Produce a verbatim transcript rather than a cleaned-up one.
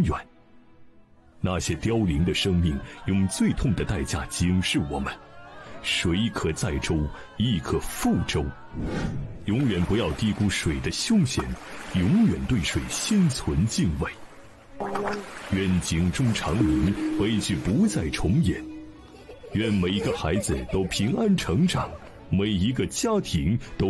永远。那些凋零的生命用最痛的代价警示我们：水可载舟，亦可覆舟。永远不要低估水的凶险，永远对水心存敬畏。愿警钟长鸣，悲剧不再重演。愿每一个孩子都平安成长，每一个家庭都